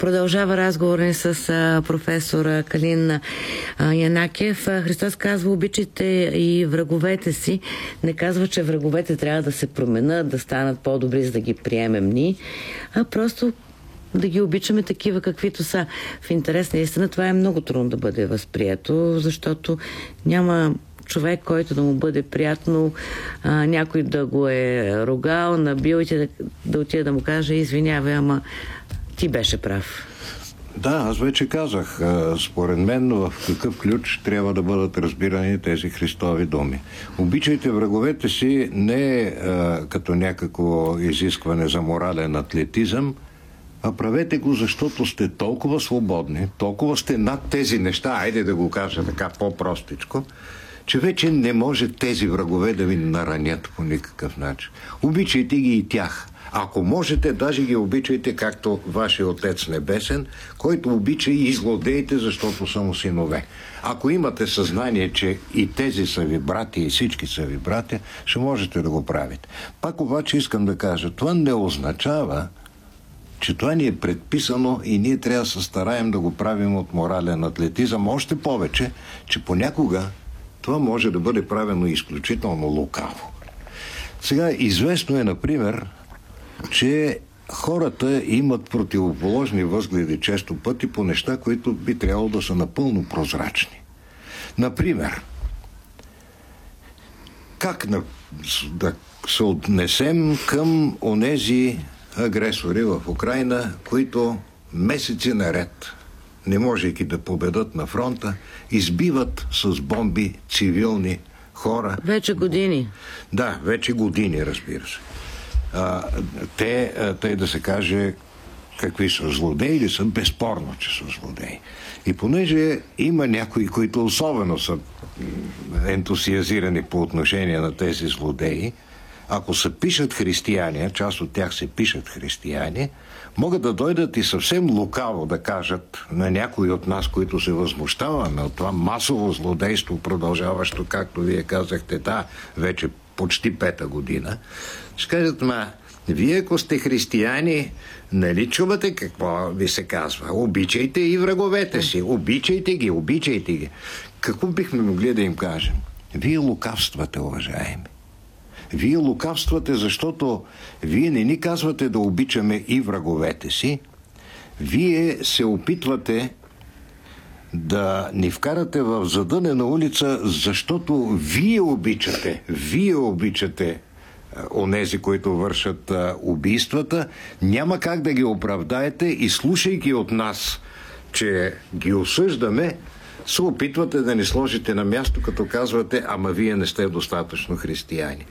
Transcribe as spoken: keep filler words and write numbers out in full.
Продължава разговора ни с а, професор Калин а, Янакиев. А, Христос казва: обичайте и враговете си. Не казва, че враговете трябва да се променят, да станат по-добри, за да ги приемем ни, а просто да ги обичаме такива, каквито са. В интерес на истина това е много трудно да бъде възприето, защото няма човек, който да му бъде приятно, а, някой да го е ругал, набил и да, да отиде да му каже: извинявай, ама ти беше прав. Да, аз вече казах. Според мен в какъв ключ трябва да бъдат разбирани тези Христови думи. Обичайте враговете си не а, като някакво изискване за морален атлетизъм, а правете го, защото сте толкова свободни, толкова сте над тези неща, айде да го кажа така по-простичко, че вече не може тези врагове да ви наранят по никакъв начин. Обичайте ги и тях. Ако можете, даже ги обичайте както вашия Отец Небесен, който обича и злодеите, защото са му синове. Ако имате съзнание, че и тези са ви братя, и всички са ви братя, ще можете да го правите. Пак обаче искам да кажа, това не означава, че това ни е предписано и ние трябва да се стараем да го правим от морален атлетизъм. Още повече, че понякога това може да бъде правено изключително лукаво. Сега известно е, например, че хората имат противоположни възгледи често пъти по неща, които би трябвало да са напълно прозрачни. Например, как да се отнесем към онези агресори в Украйна, които месеци наред, не можейки да победат на фронта, избиват с бомби цивилни хора. Вече години. Да, вече години, разбира се. А, те, тъй да се каже, какви са злодеи или са, безспорно, че са злодеи. И понеже има някои, които особено са ентусиазирани по отношение на тези злодеи, ако се пишат християни, част от тях се пишат християни, могат да дойдат и съвсем лукаво да кажат на някои от нас, които се възмущаваме от това масово злодейство, продължаващо, както вие казахте, да, вече почти пета година, ще кажат: ма, вие ако сте християни, нали чувате какво ви се казва? Обичайте и враговете си, обичайте ги, обичайте ги. Какво бихме могли да им кажем? Вие лукавствате, уважаеми. Вие лукавствате, защото вие не ни казвате да обичаме и враговете си. Вие се опитвате да ни вкарате в задънена улица, защото вие обичате, вие обичате онези, които вършат а, убийствата. Няма как да ги оправдаете и слушайки от нас, че ги осъждаме, се опитвате да ни сложите на място, като казвате: ама вие не сте достатъчно християни.